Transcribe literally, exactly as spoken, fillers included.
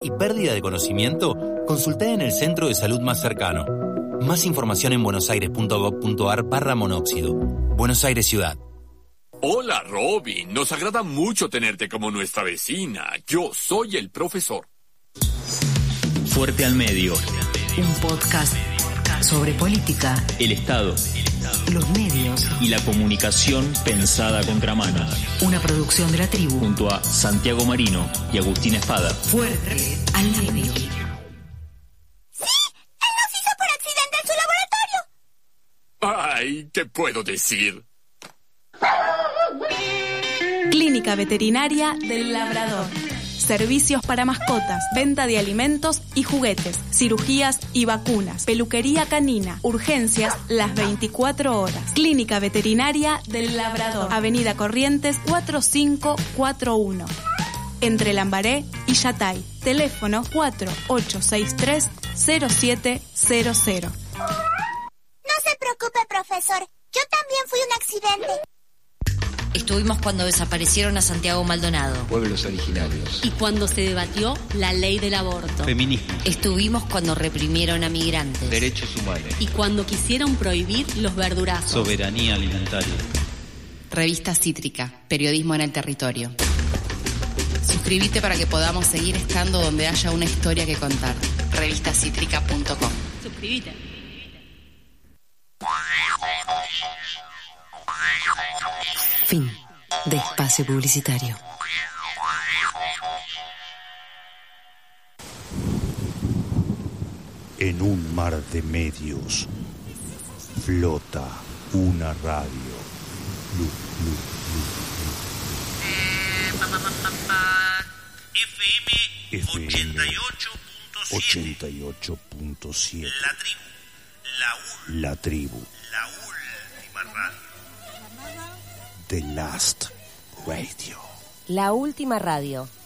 y pérdida de conocimiento, consulté en el centro de salud más cercano. Más información en buenosaires.gov.ar barra monóxido. Buenos Aires Ciudad. Hola, Robin. Nos agrada mucho tenerte como nuestra vecina. Yo soy el profesor. Fuerte al Medio. Un podcast sobre política, el Estado, los medios y la comunicación pensada a contramano. Una producción de La Tribu. Junto a Santiago Marino y Agustín Espada. Fuerte al Medio. ¡Sí! ¡Él nos hizo por accidente en su laboratorio! Ay, ¿qué puedo decir? Clínica Veterinaria del Labrador. Servicios para mascotas, venta de alimentos y juguetes, cirugías y vacunas, peluquería canina, urgencias las veinticuatro horas. Clínica Veterinaria del Labrador, Avenida Corrientes cuatro cinco cuatro uno. Entre Lambaré y Yatay. Teléfono cuatro ocho seis tres cero siete cero cero. No se preocupe, profesor. Yo también fui un accidente. Estuvimos cuando desaparecieron a Santiago Maldonado. Pueblos originarios. Y cuando se debatió la ley del aborto. Feminismo. Estuvimos cuando reprimieron a migrantes. Derechos humanos. Y cuando quisieron prohibir los verdurazos. Soberanía alimentaria. Revista Cítrica, periodismo en el territorio. Suscríbete para que podamos seguir estando donde haya una historia que contar. revista cítrica punto com. Suscríbete. Fin de espacio publicitario. En un mar de medios flota una radio. Lu, lu, lu, lu. F M ochenta y ocho punto siete. La tribu. La, ul- La tribu. la última radio. The Last Radio. La última radio.